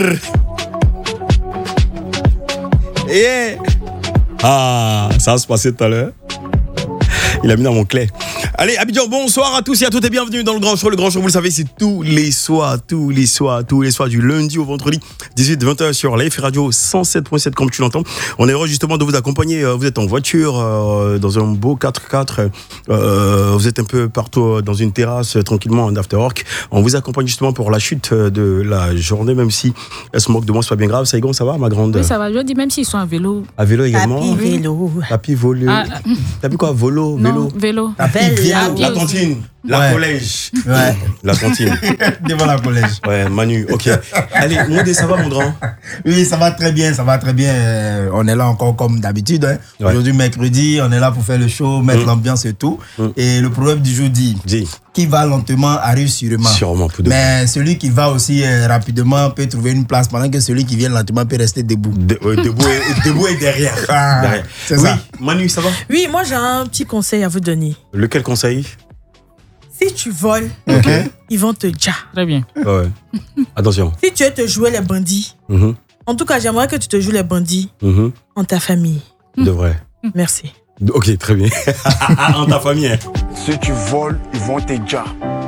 Yeah. Ah, ça va se passer tout à l'heure. Il a mis dans mon clé. Allez, Abidjan, bonsoir à tous et à toutes et bienvenue dans le Grand Show. Le Grand Show, vous le savez, c'est tous les soirs, du lundi au vendredi, 18-20h sur la F Radio 107.7, comme tu l'entends. On est heureux justement de vous accompagner. Vous êtes en voiture, dans un beau 4x4. Vous êtes un peu partout dans une terrasse, tranquillement, en after-work. On vous accompagne justement pour la chute de la journée, même si elle se moque de moi, c'est pas bien grave. Saïgon, ça va, ma grande? Oui, ça va. Je dis, même s'ils sont à vélo. À vélo également? Papy vélo. T'as vu quoi? Vélo? Non, vélo. La cantine, collège. Ouais. La cantine. Devant la collège. Ouais, Manu, ok. Allez, Moudé, ça va, mon grand? Oui, ça va très bien, on est là encore comme d'habitude. Hein. Ouais. Aujourd'hui, mercredi, on est là pour faire le show, mettre l'ambiance et tout. Et le proverbe du jour dit qui va lentement arrive sûrement. Sûrement, mais celui qui va aussi rapidement peut trouver une place, pendant que celui qui vient lentement peut rester debout. Debout et derrière. Derrière. C'est ça. Manu, ça va? Oui, moi j'ai un petit conseil à vous donner. Lequel conseil? Si tu voles, ils vont te dire. Très bien. Ouais. Attention. Si tu veux te jouer les bandits, en tout cas, j'aimerais que tu te joues les bandits en ta famille. De vrai. Merci. Ok, très bien. En ta famille. Hein. Si tu voles, ils vont te dire.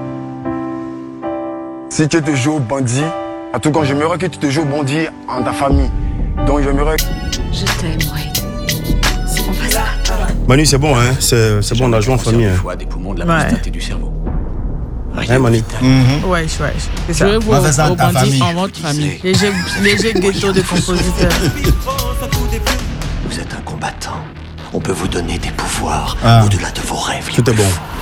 Si tu te joues au bandit, en tout cas, j'aimerais que tu te joues au bandit en ta famille. Donc, j'aimerais. Je t'aime, Wade. On va ça. Manu, c'est bon, hein? C'est bon, on a joué en famille. Hein. Des poumons, de la prostate et du cerveau. Hein, Manu? Ouais. Je veux vous au bandit en votre famille. Léger ghetto de compositeur. Vous êtes un combattant. On peut vous donner des pouvoirs au-delà de vos rêves. Tout est bon.